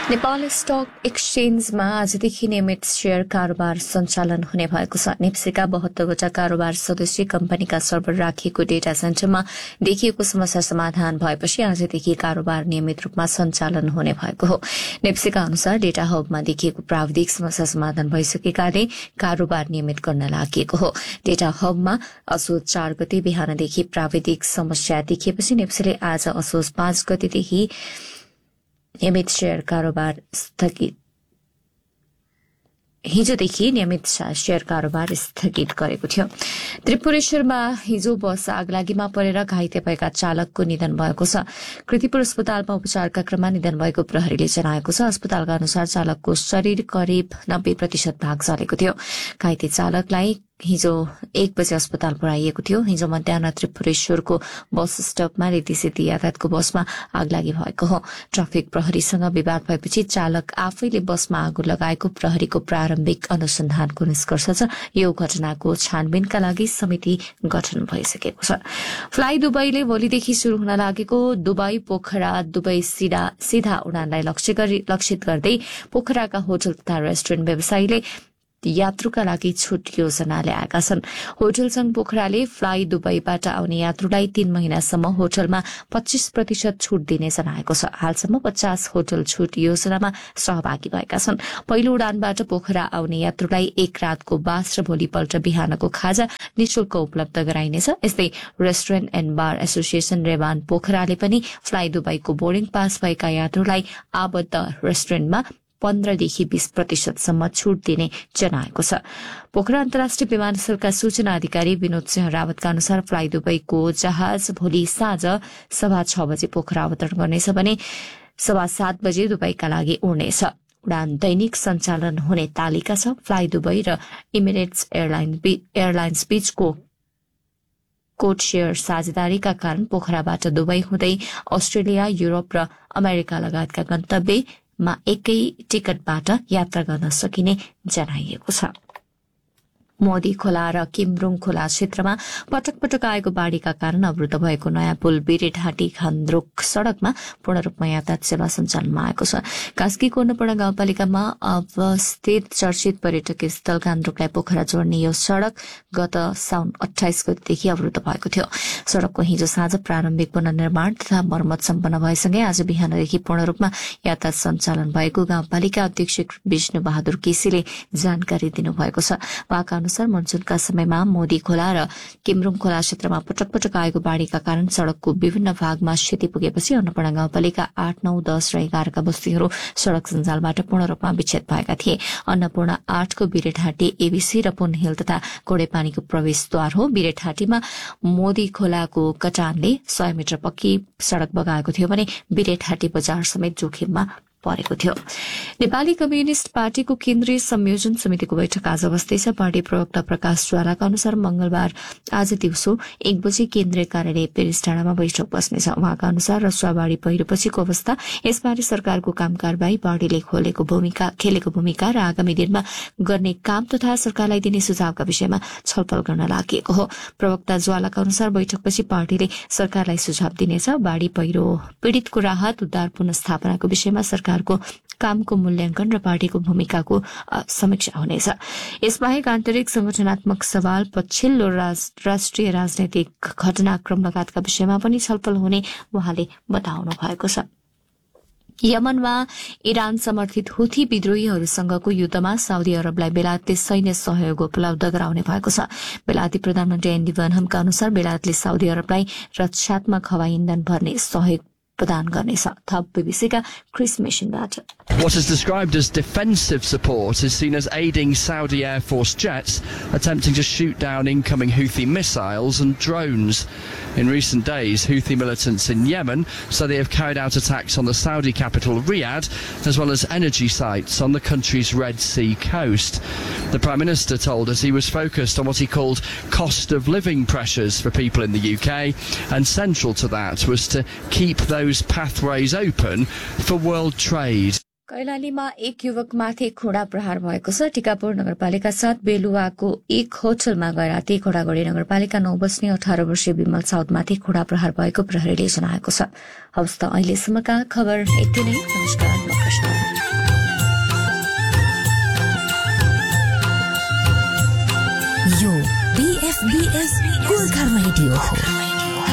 Nepal stock एक्सचेन्जमा आजदेखि नियमित share कारोबार सञ्चालन हुने भएको छ। नेप्सीका 72वटा कारोबार सदस्य कम्पनीका सर्भर राखिएको डेटा सेन्टरमा देखिएको समस्या समाधान भएपछि आजदेखि कारोबार नियमित रूपमा सञ्चालन हुने भएको हो। नेप्सीका अनुसार डेटा हबमा देखिएको प्राविधिक समस्या समाधान भइसकेकाले कारोबार नियमित गर्न लागि हो। डेटा हबमा असोज 4 गते बिहानदेखि प्राविधिक समस्या देखिएपछि नेप्सीले आज असोज 5 गतेदेखि नियमित शेयर कारोबार हिजोदेखि नियमित शेयर कारोबार स्थगित गरेको थियो। त्रिपुरेश्वरमा हिजो बस आगलागीमा परेर घाइते भएका चालकको निधन भएको छ। कृतिपुर अस्पतालमा उपचारका क्रममा निधन भएको प्रहरीले जनाएको छ। अस्पतालका अनुसार चालकको शरीर करिब 90% भाग चलेको थियो। घाइते चालकलाई हिजो 1 बजे अस्पताल पुर्याइएको थियो। हिजो मध्याह त्रिपुरेश्वरको बस स्टपमा रेतीसेती यातायातको बसमा आगलागी भएको हो। ट्राफिक प्रहरीसँग विवाद भएपछि चालक आफैले बसमा आगो लगाएको प्रहरीको प्रारम्भिक अनुसन्धानको निष्कर्ष छ। यो घटनाको छानबिनका लागि समिति गठन भइसकेको छ। फ्लाइ दुबईले भोलिदेखि शुरू हुन लागेको दुबई पोखरा दुबई सीधा उडानलाई लक्षित गर्दै पोखराका होटल तथा रेस्टुरेन्ट व्यवसायीले यात्रुका लागि छुट योजना ल्याएका छन्। होटल संघ पोखराले फ्लाइ दुबईबाट आउने यात्रुलाई 3 महिनासम्म होटलमा 25% छुट दिने जनाएको छ। हालसम्म 50 होटल छुट योजनामा सहभागी भएका छन्। पहिलो उडानबाट पोखरा आउने यात्रुलाई 1 रातको बास र भोलिपल्ट बिहानको खाजा निशुल्क उपलब्ध गराइनेछ। यस्तै रेस्टुरेन्ट एण्ड बार एसोसिएसन रेवान पोखराले पनि फ्लाइ दुबईको बोर्डिङ पास भएका यात्रुलाई आबद्ध रेस्टुरेन्टमा 15 देखि 20% सम्म छूट दिने जनाएको छ। पोखरा अन्तर्राष्ट्रिय विमानस्थलका सूचना अधिकारी विनोद सिंह रावतका अनुसार फ्लाइ दुबईको जहाज भोलि साँझ 6:15 बजे पोखरा अवतरण गर्नेछ भने 7:15 बजे दुबईका लागि उड्नेछ। उडान दैनिक सञ्चालन हुने तालिका छ। फ्लाइ दुबई र इमिरेट्स एयरलाइन्स बीचको कोड शेयर साझेदारीका कारण पोखराबाट दुबई हुँदै अस्ट्रेलिया, युरोप र अमेरिका लगायतका गन्तव्यमा एकै टिकटबाट यात्रा गर्न सकिने जनाइएको छ। मोदी खोला र किमरुङ खोला क्षेत्रमा पटक पटक आएको बाढ़ीका कारण अवरुद्ध भएको नयाँ पुल बिरेढाँटी खान्द्रुक सड़कमा पूर्ण रूपमा यातायात सेवा सञ्चालनमा आएको छ। कास्कीको अन्नपूर्ण गाउँपालिकामा अवस्थित चर्चित पर्यटकीय स्थल खान्द्रुकलाई पोखरा जोड्ने यो सड़क गत साउन 28 गतेदेखि अवरुद्ध भएको थियो। सड़कको हिजो साँझ प्रारम्भिक पुनर्निर्माण तथा मर्मत सम्पन्न भएसँगै आज बिहानदेखि पूर्ण रूपमा यातायात सञ्चालन भएको गाउँपालिका अध्यक्ष विष्णु बहादुर केसीले जानकारी दिनुभएको छ। अनुसार मनसूनका समयमा मोदी खोला र किमरुङ खोला क्षेत्रमा पटक पटक आएको बाढ़ीका कारण सड़कको विभिन्न भागमा क्षति पुगेपछि अन्नपूर्ण गाउँपालिका 8, 9, 10 र 11 का बस्तीहरू सड़क सञ्जालबाट पूर्ण रूपमा विच्छेद भएका थिए। अन्नपूर्ण 8 को बिरेढाँटी एबीसी र पुनहिल तथा गोडेपानीको प्रवेशद्वार हो। बिरेढाँटीमा मोदी खोलाको कटानले 100 मिटर पक्की सड़क बगाएको थियो भने बिरेढाँटी बजार समेत जोखिममा परेको थियो। नेपाली कम्युनिष्ट पार्टीको केन्द्रीय संयोजन समितिको बैठक आज बस्दैछ। पार्टी प्रवक्ता प्रकाश ज्वालाका अनुसार मंगलबार आज दिउँसो 1 बजे केन्द्रीय कार्यालय पेरिस डाँडामा बैठक बस्नेछ। उहाँका अनुसार रसुवाबाड़ी पहिरोपछिको अवस्था, यसबारे सरकारको काम कारबाही, पार्टीले खेलेको भूमिका र आगामी दिनमा गर्ने काम तथा सरकारलाई दिने सुझावका विषयमा छलफल गर्न लागि हो। प्रवक्ता ज्वालाका अनुसार बैठकपछि पार्टीले सरकारलाई सुझाव दिनेछ। बाढ़ी पहिरो पीड़ितको राहत, उद्धार, पुनस्थापनाको विषयमा सरकारको कामको मूल्याङ्कन र पार्टीको भूमिकाको समीक्षा हुनेछ। यसबाहेक आन्तरिक संगठनात्मक सवाल, पछिल्लो राष्ट्रिय राजनैतिक घटनाक्रम लगायतका विषयमा पनि छलफल हुने उहाँले बताउनु भएको छ। यमनमा इरान समर्थित हुथी विद्रोहीहरूसँगको युद्धमा साउदी अरबलाई बेलायतले सैन्य सहयोग उपलब्ध गराउने भएको छ। बेलायती प्रधानमन्त्री एन्डी बनहमका अनुसार बेलायतले साउदी अरबलाई रक्षात्मक हवाई इन्धन भर्ने सहयोग प्रदान गर्नेछ। थप बीबीसीका Chris मेसिनबाट। What is described as defensive support is seen as aiding Saudi Air Force jets attempting to shoot down incoming Houthi missiles and drones. In recent days, Houthi militants in Yemen say they have carried out attacks on the Saudi capital Riyadh, as well as energy sites on the country's Red Sea coast. The Prime Minister told us he was focused on what he called cost of living pressures for people in the UK, and central to that was to keep those pathways open for world trade. कैलालीमा एक युवकमाथि खुडा प्रहार भएको छ। टिकापुर नगरपालिका 7 बेलुवाको एक होटलमा गए राति घोडागोडी नगरपालिका 9 बस्ने 18 वर्षीय विमल साउदमाथि खुडा प्रहार भएको प्रहरीले जनाएको छ। हवस् त अहिलेसम्मका खबर यति नै। नमस्कार, म कृष्ण। FBS गोर्खा रेडियो हो।